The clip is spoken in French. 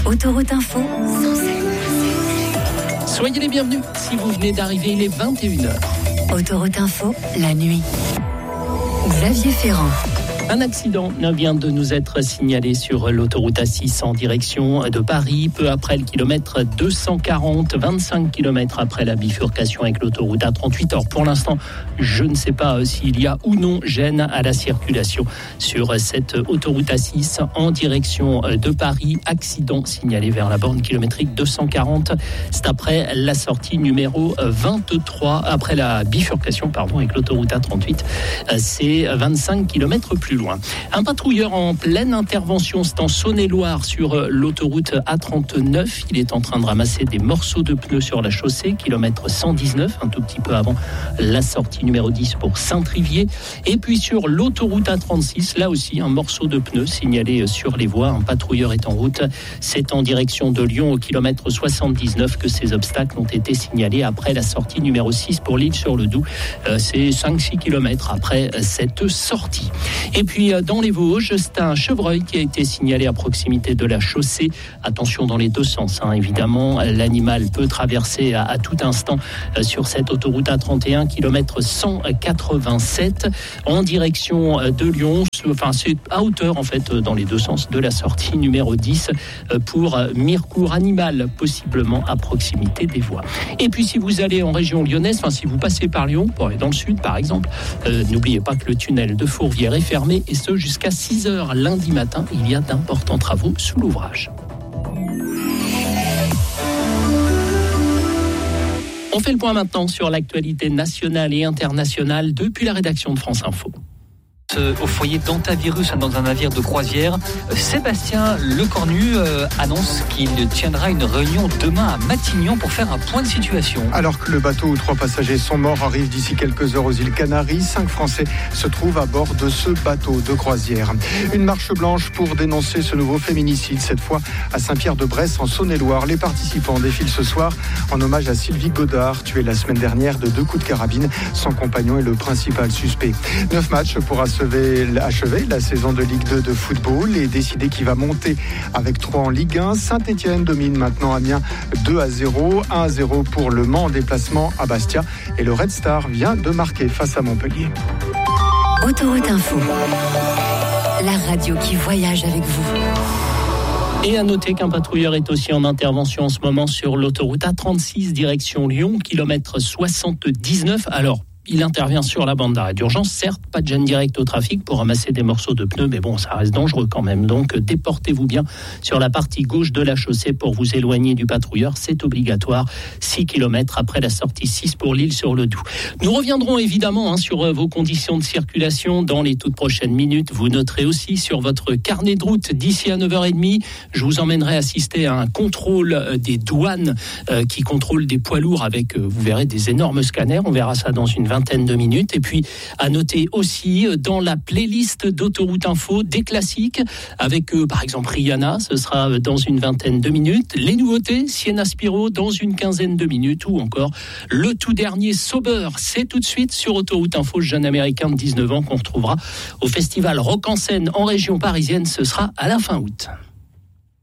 Autoroute Info. Soyez les bienvenus si vous venez d'arriver, il est 21h. Autoroute Info, la nuit. Xavier Ferrand. Un accident vient de nous être signalé sur l'autoroute A6 en direction de Paris, peu après le kilomètre 240, 25 km après la bifurcation avec l'autoroute A38. Or, pour l'instant, je ne sais pas s'il y a ou non gêne à la circulation sur cette autoroute A6 en direction de Paris. Accident signalé vers la borne kilométrique 240. C'est après la sortie numéro 23, après la bifurcation, avec l'autoroute A38. C'est 25 km plus loin. Un patrouilleur en pleine intervention, c'est en Saône-et-Loire sur l'autoroute A39. Il est en train de ramasser des morceaux de pneus sur la chaussée, kilomètre 119, un tout petit peu avant la sortie numéro 10 pour Saint-Trivier. Et puis sur l'autoroute A36, là aussi un morceau de pneu signalé sur les voies. Un patrouilleur est en route. C'est en direction de Lyon au kilomètre 79 que ces obstacles ont été signalés après la sortie numéro 6 pour l'Île-sur-le-Doubs. C'est 5-6 km après cette sortie. Et puis dans les Vosges, c'est un chevreuil qui a été signalé à proximité de la chaussée. Attention dans les deux sens, évidemment. L'animal peut traverser à tout instant sur cette autoroute A31, kilomètre 187, en direction de Lyon. C'est à hauteur, dans les deux sens de la sortie numéro 10 pour Mirecourt Animal, possiblement à proximité des voies. Et puis si vous allez en région lyonnaise, si vous passez par Lyon, pour aller dans le sud par exemple, n'oubliez pas que le tunnel de Fourvière est fermé, et ce jusqu'à 6h lundi matin. Il y a d'importants travaux sous l'ouvrage. On fait le point maintenant sur l'actualité nationale et internationale depuis la rédaction de France Info. Au foyer d'antivirus dans un navire de croisière, Sébastien Lecornu annonce qu'il tiendra une réunion demain à Matignon pour faire un point de situation. Alors que le bateau où 3 passagers sont morts arrive d'ici quelques heures aux îles Canaries, 5 Français se trouvent à bord de ce bateau de croisière. Une marche blanche pour dénoncer ce nouveau féminicide, cette fois à Saint-Pierre-de-Bresse en Saône-et-Loire. Les participants défilent ce soir en hommage à Sylvie Godard, tuée la semaine dernière de 2 coups de carabine. Son compagnon est le principal suspect. 9 matchs pour achever la saison de Ligue 2 de football et décider qui va monter avec 3 en Ligue 1. Saint-Etienne domine maintenant Amiens 2-0, 1-0 pour Le Mans en déplacement à Bastia, et le Red Star vient de marquer face à Montpellier. Autoroute Info, la radio qui voyage avec vous. Et à noter qu'un patrouilleur est aussi en intervention en ce moment sur l'autoroute A36 direction Lyon, kilomètre 79. Alors, il intervient sur la bande d'arrêt d'urgence. Certes, pas de gêne directe au trafic pour ramasser des morceaux de pneus, mais ça reste dangereux quand même. Donc, déportez-vous bien sur la partie gauche de la chaussée pour vous éloigner du patrouilleur. C'est obligatoire. 6 km après la sortie 6 pour l'Île-sur-le-Doubs. Nous reviendrons évidemment sur vos conditions de circulation dans les toutes prochaines minutes. Vous noterez aussi sur votre carnet de route d'ici à 9h30. Je vous emmènerai assister à un contrôle des douanes qui contrôlent des poids lourds avec, vous verrez, des énormes scanners. On verra ça dans une vingtaine de minutes. Et puis à noter aussi dans la playlist d'Autoroute Info des classiques avec par exemple Rihanna, ce sera dans une vingtaine de minutes. Les nouveautés, Sienna Spiro dans une quinzaine de minutes, ou encore le tout dernier Sober. C'est tout de suite sur Autoroute Info, jeune américain de 19 ans qu'on retrouvera au festival Rock en Seine en région parisienne. Ce sera à la fin août.